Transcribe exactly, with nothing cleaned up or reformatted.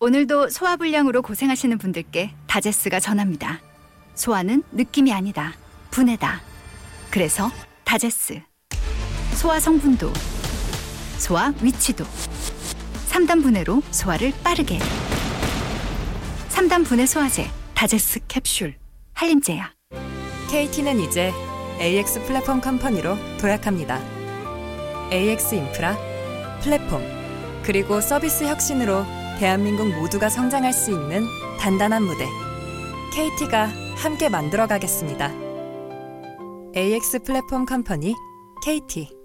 오늘도 소화불량으로 고생하시는 분들께 다제스가 전합니다. 소화는 느낌이 아니다. 분해다. 그래서 다제스. 소화 성분도, 소화 위치도. 삼 단 분해로 소화를 빠르게. 삼 단 분해 소화제 다제스 캡슐. 한림제야. 케이티는 이제 에이엑스 플랫폼 컴퍼니로 도약합니다. 에이엑스 인프라, 플랫폼, 그리고 서비스 혁신으로 대한민국 모두가 성장할 수 있는 단단한 무대. 케이티가 함께 만들어 가겠습니다. 에이엑스 플랫폼 컴퍼니 케이티.